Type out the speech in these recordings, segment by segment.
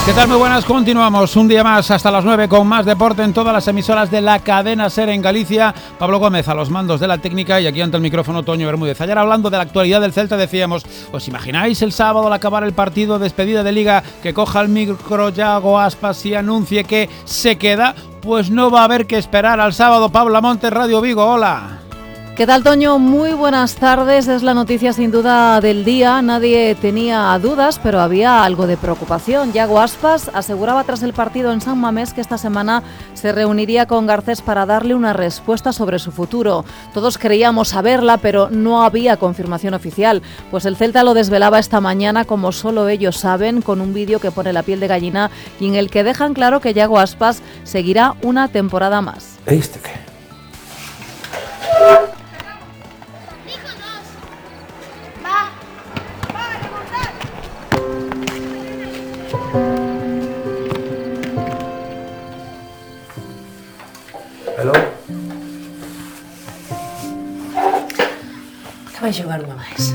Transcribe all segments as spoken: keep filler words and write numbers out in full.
¿Qué tal? Muy buenas, continuamos un día más hasta las nueve con más deporte en todas las emisoras de la cadena SER en Galicia. Pablo Gómez a los mandos de la técnica y aquí ante el micrófono Toño Bermúdez. Ayer hablando de la actualidad del Celta decíamos, ¿os imagináis el sábado al acabar el partido despedida de Liga que coja el micro Yago Aspas y anuncie que se queda? Pues no va a haber que esperar al sábado. Pablo Montes, Radio Vigo, hola. ¿Qué tal, Toño? Muy buenas tardes. Es la noticia sin duda del día. Nadie tenía dudas, pero había algo de preocupación. Yago Aspas aseguraba tras el partido en San Mamés que esta semana se reuniría con Garcés para darle una respuesta sobre su futuro. Todos creíamos saberla, pero no había confirmación oficial. Pues el Celta lo desvelaba esta mañana, como solo ellos saben, con un vídeo que pone la piel de gallina y en el que dejan claro que Yago Aspas seguirá una temporada más. ¿Este qué? Hello? Que vai xogar unha máis.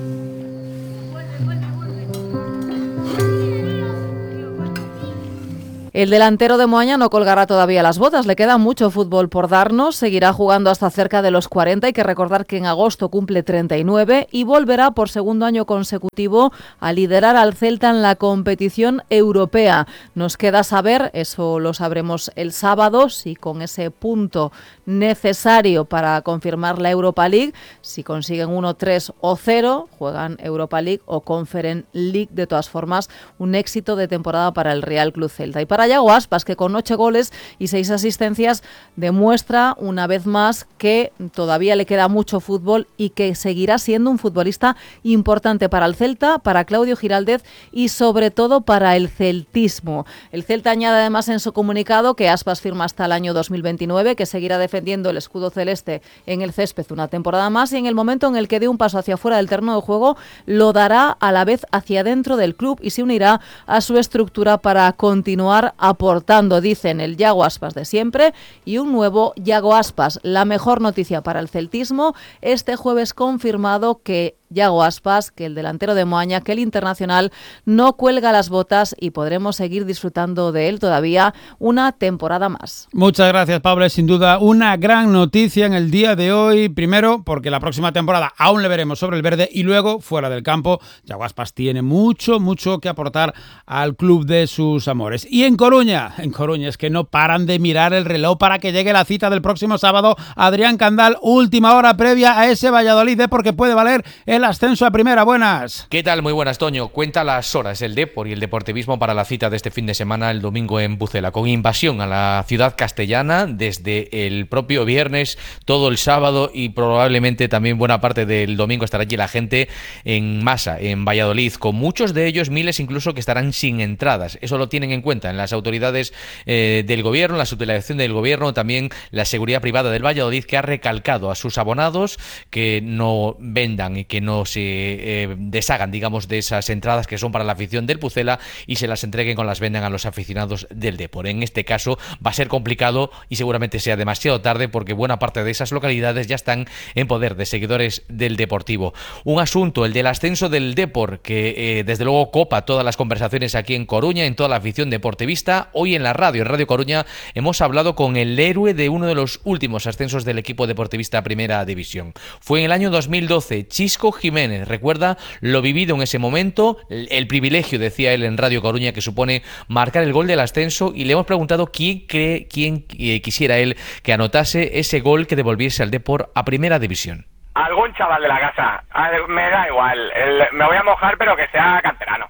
El delantero de Moaña no colgará todavía las botas, le queda mucho fútbol por darnos, seguirá jugando hasta cerca de los cuarenta, hay que recordar que en agosto cumple treinta y nueve y volverá por segundo año consecutivo a liderar al Celta en la competición europea. Nos queda saber, eso lo sabremos el sábado, si con ese punto necesario para confirmar la Europa League, si consiguen uno, tres o cero, juegan Europa League o Conference League. De todas formas, un éxito de temporada para el Real Club Celta. Y para Yago Aspas, que con ocho goles y seis asistencias demuestra una vez más que todavía le queda mucho fútbol y que seguirá siendo un futbolista importante para el Celta, para Claudio Giraldez y sobre todo para el celtismo. El Celta añade además en su comunicado que Aspas firma hasta el año dos mil veintinueve, que seguirá defendiendo el escudo celeste en el césped una temporada más y en el momento en el que dé un paso hacia afuera del terreno de juego lo dará a la vez hacia dentro del club y se unirá a su estructura para continuar aportando, dicen, el Yago Aspas de siempre y un nuevo Yago Aspas. La mejor noticia para el celtismo, este jueves confirmado que Yago Aspas, que el delantero de Moaña, que el internacional no cuelga las botas y podremos seguir disfrutando de él todavía una temporada más. Muchas gracias, Pablo. Es sin duda una gran noticia en el día de hoy. Primero, porque la próxima temporada aún le veremos sobre el verde y luego, fuera del campo, Yago Aspas tiene mucho, mucho que aportar al club de sus amores. Y en Coruña, en Coruña es que no paran de mirar el reloj para que llegue la cita del próximo sábado. Adrián Candal, última hora previa a ese Valladolid, ¿eh? Porque puede valer el ascenso a primera. Buenas. ¿Qué tal? Muy buenas, Toño. Cuenta las horas el Depor y el deportivismo para la cita de este fin de semana el domingo en Pucela, con invasión a la ciudad castellana desde el propio viernes, todo el sábado y probablemente también buena parte del domingo estará allí la gente en masa en Valladolid, con muchos de ellos, miles incluso, que estarán sin entradas. Eso lo tienen en cuenta en las autoridades eh, del gobierno, la subdelegación del gobierno, también la seguridad privada del Valladolid, que ha recalcado a sus abonados que no vendan y que no no se eh, deshagan, digamos, de esas entradas que son para la afición del Pucela y se las entreguen o las vendan a los aficionados del Depor. En este caso va a ser complicado y seguramente sea demasiado tarde porque buena parte de esas localidades ya están en poder de seguidores del Deportivo. Un asunto, el del ascenso del Depor, que eh, desde luego copa todas las conversaciones aquí en Coruña, en toda la afición deportivista. Hoy en la radio, en Radio Coruña, hemos hablado con el héroe de uno de los últimos ascensos del equipo deportivista a Primera División. Fue en el año dos mil doce, Chisco Jiménez, recuerda lo vivido en ese momento, el, el privilegio, decía él en Radio Coruña, que supone marcar el gol del ascenso, y le hemos preguntado quién cree, quién eh, quisiera él que anotase ese gol que devolviese al Depor a Primera División. Algún chaval de la casa, me da igual, el, me voy a mojar pero que sea canterano,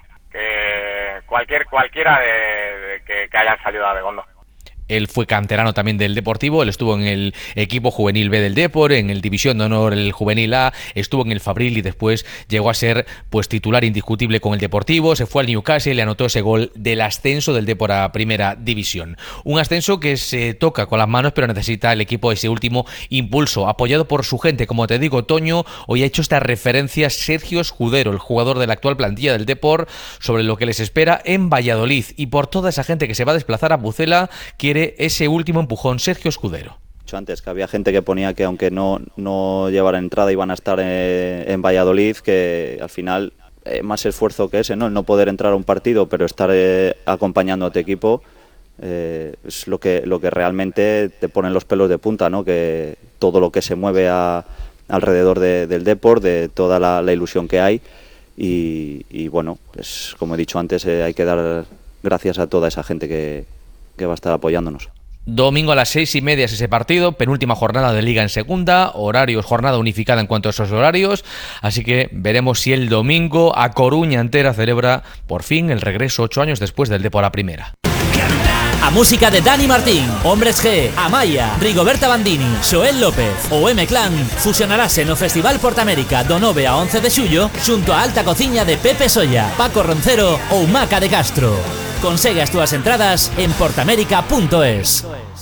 que cualquier cualquiera de, de que, que haya salido a Begondo. Él fue canterano también del Deportivo, él estuvo en el equipo juvenil B del Depor, en el División de Honor el juvenil A, estuvo en el Fabril y después llegó a ser pues titular indiscutible con el Deportivo, se fue al Newcastle y le anotó ese gol del ascenso del Depor a Primera División. Un ascenso que se toca con las manos pero necesita el equipo ese último impulso, apoyado por su gente. Como te digo, Toño, hoy ha hecho esta referencia Sergio Escudero, el jugador de la actual plantilla del Depor, sobre lo que les espera en Valladolid y por toda esa gente que se va a desplazar a Pucela, quiere ese último empujón. Sergio Escudero. Antes que había gente que ponía que aunque no, no llevaran entrada iban a estar en, en Valladolid, que al final eh, más esfuerzo que ese, ¿no? El no poder entrar a un partido, pero estar eh, acompañando a tu equipo, eh, es lo que, lo que realmente te pone los pelos de punta, ¿no? Que todo lo que se mueve a, alrededor de, del Depor, de toda la, la ilusión que hay. Y, y bueno, pues como he dicho antes, eh, hay que dar gracias a toda esa gente que, que va a estar apoyándonos. Domingo a las seis y media es ese partido, penúltima jornada de Liga en segunda, horarios, jornada unificada en cuanto a esos horarios, así que veremos si el domingo a Coruña entera celebra por fin el regreso ocho años después del Depor a primera. A música de Dani Martín, Hombres G, Amaya, Rigoberta Bandini, Xoel López ou M-Clan fusionarase no Festival Portamérica do nove a once de xullo xunto a alta cociña de Pepe Solla, Paco Roncero ou Maca de Castro. Consegue as túas entradas en portamérica punto es.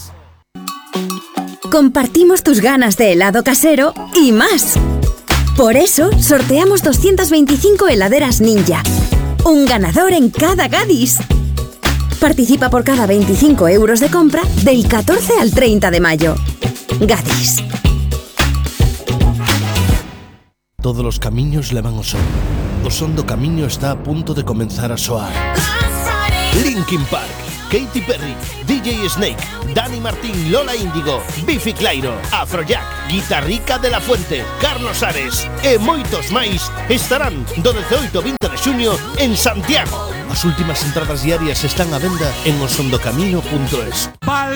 Compartimos tus ganas de helado casero y más. Por eso sorteamos doscientas veinticinco heladeras Ninja. Un ganador en cada Gadis. Participa por cada veinticinco euros de compra del catorce al treinta de mayo. Gadis. Todos os camiños levan ao sol. O son do camiño está a punto de comenzar a soar. Linkin Park, Katy Perry, D J Snake, Dani Martín, Lola Índigo, Bifi Clyro, Afrojack, Guitarrica de la Fuente, Carlos Ares e moitos máis estarán do dezaoito ao vinte de xuño en Santiago. As últimas entradas diarias están á venda en osondocamino punto es.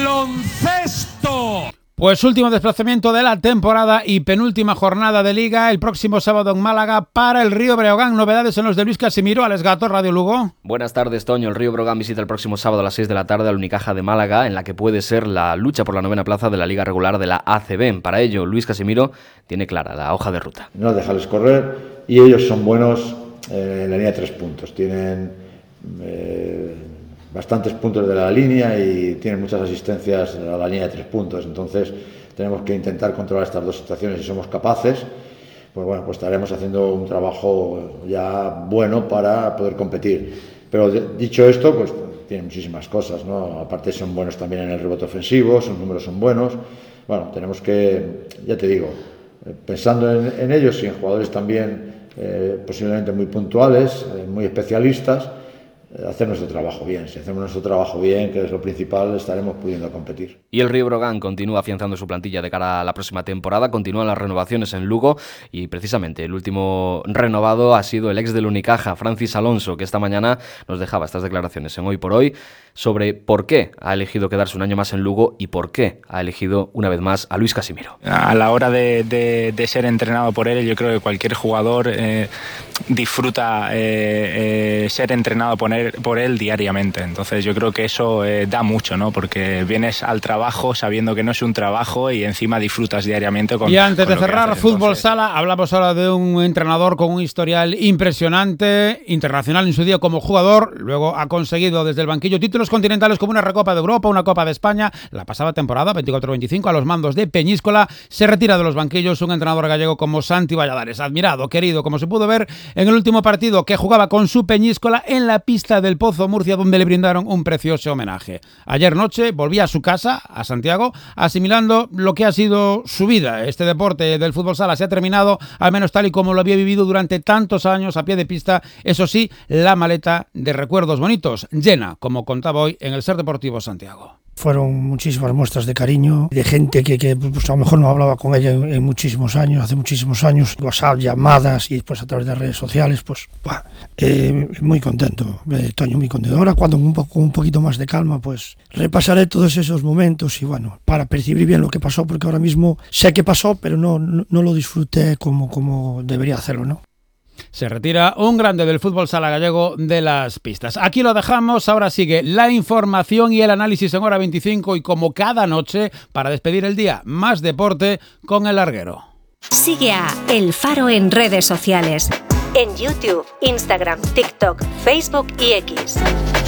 ¡Baloncesto! Pues último desplazamiento de la temporada y penúltima jornada de Liga el próximo sábado en Málaga para el Río Breogán. Novedades en los de Luis Casimiro, Alex Gato, Radio Lugo. Buenas tardes, Toño. El Río Breogán visita el próximo sábado a las seis de la tarde al Unicaja de Málaga, en la que puede ser la lucha por la novena plaza de la Liga regular de la A C B. Para ello, Luis Casimiro tiene clara la hoja de ruta. No dejarles correr y ellos son buenos eh, en la línea de tres puntos. Tienen eh, bastantes puntos de la línea y tienen muchas asistencias a la línea de tres puntos. Entonces tenemos que intentar controlar estas dos situaciones. Si somos capaces, pues bueno, pues estaremos haciendo un trabajo ya bueno para poder competir. Pero dicho esto, pues tienen muchísimas cosas, ¿no? Aparte son buenos también en el rebote ofensivo, sus números son buenos. Bueno, tenemos que, ya te digo, pensando en, en ellos y en jugadores también eh, posiblemente muy puntuales, eh, muy especialistas, hacer nuestro trabajo bien. Si hacemos nuestro trabajo bien, que es lo principal, estaremos pudiendo competir. Y el Río Breogán continúa afianzando su plantilla de cara a la próxima temporada, continúan las renovaciones en Lugo y precisamente el último renovado ha sido el ex del Unicaja, Francis Alonso, que esta mañana nos dejaba estas declaraciones en Hoy por Hoy sobre por qué ha elegido quedarse un año más en Lugo y por qué ha elegido una vez más a Luis Casimiro. A la hora de, de, de ser entrenado por él, yo creo que cualquier jugador eh, disfruta eh, eh, ser entrenado por él, por él diariamente. Entonces yo creo que eso eh, da mucho, ¿no? Porque vienes al trabajo sabiendo que no es un trabajo y encima disfrutas diariamente con. Y antes con de cerrar Fútbol Entonces... Sala, hablamos ahora de un entrenador con un historial impresionante, internacional en su día como jugador, luego ha conseguido desde el banquillo títulos continentales como una Recopa de Europa, una Copa de España, la pasada temporada veinticuatro veinticinco a los mandos de Peñíscola. Se retira de los banquillos un entrenador gallego como Santi Valladares, admirado, querido, como se pudo ver en el último partido que jugaba con su Peñíscola en la pista del Pozo Murcia, donde le brindaron un precioso homenaje. Ayer noche volvía a su casa, a Santiago, asimilando lo que ha sido su vida. Este deporte del fútbol sala se ha terminado, al menos tal y como lo había vivido durante tantos años a pie de pista. Eso sí, la maleta de recuerdos bonitos llena, como contaba hoy en el Ser Deportivo Santiago. Fueron muchísimas muestras de cariño, de gente que, que pues, a lo mejor no hablaba con ella en, en muchísimos años, hace muchísimos años, WhatsApp, llamadas y después a través de redes sociales, pues bah, eh, muy contento, eh, Toño, muy contento. Ahora cuando un poco, un poquito más de calma, pues repasaré todos esos momentos y bueno, para percibir bien lo que pasó, porque ahora mismo sé que pasó, pero no, no, no lo disfruté como, como debería hacerlo, ¿no? Se retira un grande del fútbol sala gallego de las pistas. Aquí lo dejamos, ahora sigue la información y el análisis en Hora veinticinco y como cada noche, para despedir el día, más deporte con El Larguero. Sigue a El Faro en redes sociales, en YouTube, Instagram, TikTok, Facebook y X.